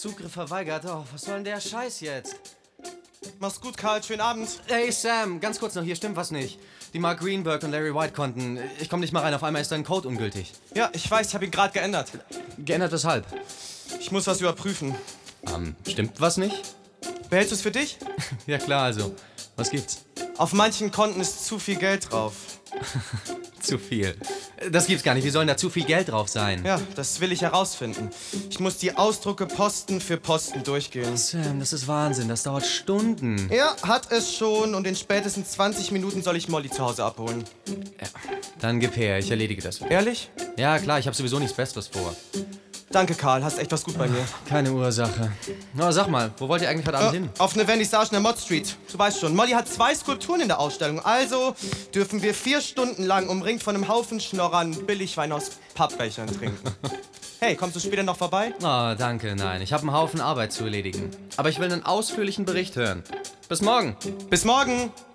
Zugriff verweigert. Oh, was soll denn der Scheiß jetzt? Mach's gut, Karl. Schönen Abend. Hey Sam, ganz kurz noch, hier stimmt was nicht. Die Mark Greenberg und Larry White konnten. Ich komme nicht mal rein, auf einmal ist dein Code ungültig. Ja, ich weiß, ich habe ihn gerade geändert. Geändert weshalb? Ich muss was überprüfen. Stimmt was nicht? Behältst du es für dich? Ja klar, also. Was gibt's? Auf manchen Konten ist zu viel Geld drauf. Zu viel. Das gibt's gar nicht. Wie soll denn da zu viel Geld drauf sein? Ja, das will ich herausfinden. Ich muss die Ausdrucke Posten für Posten durchgehen. Sam, das ist Wahnsinn. Das dauert Stunden. Ja, hat es schon und in spätestens 20 Minuten soll ich Molly zu Hause abholen. Dann gib her, ich erledige das. Ehrlich? Ja klar, ich habe sowieso nichts Besseres vor. Danke, Karl. Hast echt was gut bei mir. Keine Ursache. Na, sag mal, wo wollt ihr eigentlich heute Abend hin? Auf eine Vernissage in der Mod Street. Du weißt schon, Molly hat 2 Skulpturen in der Ausstellung. Also dürfen wir 4 Stunden lang umringt von einem Haufen Schnorrern Billigwein aus Pappbechern trinken. Hey, kommst du später noch vorbei? Oh, danke, nein. Ich habe einen Haufen Arbeit zu erledigen. Aber ich will einen ausführlichen Bericht hören. Bis morgen. Bis morgen!